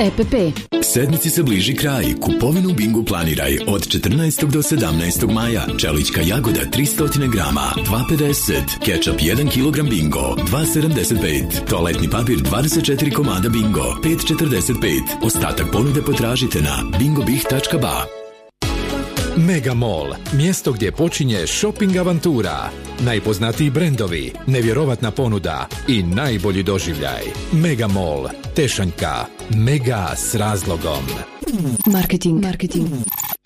EPP. Sedmici se bliži kraj. Kupovinu u Bingu planiraj od 14. do 17. maja. Čelička jagoda 300 grama, 2,50. Kečap 1 kg Bingo, 2,75. Toaletni papir 24 komada Bingo, 5,45. Ostatak ponude potražite na bingobih.ba. Megamall, mjesto gdje počinje shopping avantura. Najpoznatiji brendovi, nevjerovatna ponuda i najbolji doživljaj. Megamall, Tešanjka, mega s razlogom. Marketing.